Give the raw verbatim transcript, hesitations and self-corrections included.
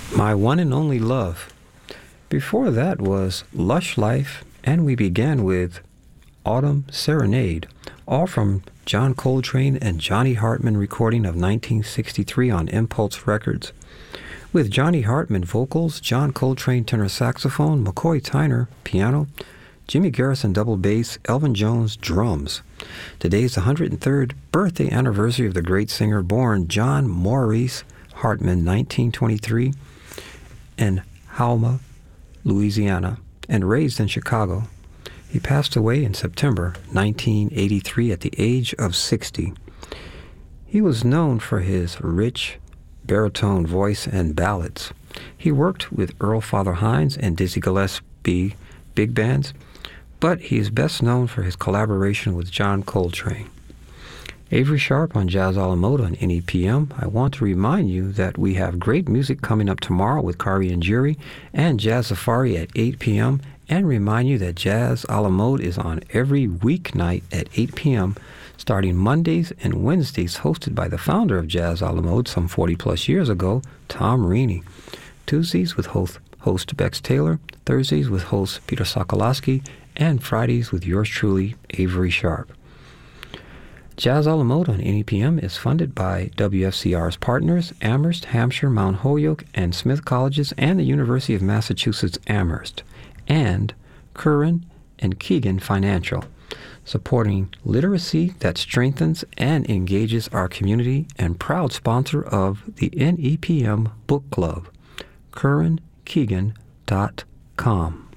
My One and Only Love. Before that was Lush Life, and we began with Autumn Serenade, all from John Coltrane and Johnny Hartman recording of nineteen sixty-three on Impulse Records. With Johnny Hartman vocals, John Coltrane tenor saxophone, McCoy Tyner piano, Jimmy Garrison double bass, Elvin Jones drums. Today's the one hundred third birthday anniversary of the great singer born John Maurice Hartman, nineteen twenty-three, in Halma, Louisiana, and raised in Chicago. He passed away in September nineteen eighty-three at the age of sixty. He was known for his rich baritone voice and ballads. He worked with Earl Father Hines and Dizzy Gillespie big bands, but he is best known for his collaboration with John Coltrane. Avery Sharp on Jazz a la Mode on N E P M. I want to remind you that we have great music coming up tomorrow with Kari and Jury and Jazz Safari at eight p.m. and remind you that Jazz a la Mode is on every weeknight at eight p.m. starting Mondays and Wednesdays, hosted by the founder of Jazz a la Mode some forty plus years ago, Tom Reaney. Tuesdays with host, host Bex Taylor, Thursdays with host Peter Sokolowski, and Fridays with yours truly, Avery Sharp. Jazz a la Mode on N E P M is funded by W F C R's partners, Amherst, Hampshire, Mount Holyoke, and Smith Colleges, and the University of Massachusetts Amherst, and Curran and Keegan Financial, supporting literacy that strengthens and engages our community, and proud sponsor of the N E P M Book Club, curran keegan dot com.